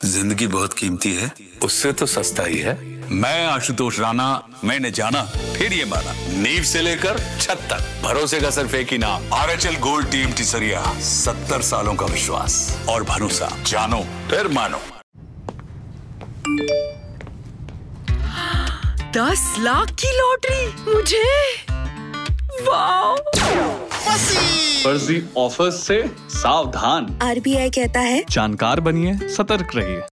जिंदगी बहुत कीमती है, उससे तो सस्ता ही है। मैं आशुतोष राणा, मैंने जाना फिर ये माना, नींव से लेकर छत तक भरोसे का सिर्फ एक ही नाम, आरएचएल गोल्ड टीम टिसरिया। 70 सालों का विश्वास और भरोसा, जानो फिर मानो। 10 लाख की लॉटरी मुझे, वाह! फर्जी ऑफर्स से सावधान। RBI कहता है जानकार बनिए, सतर्क रहिए।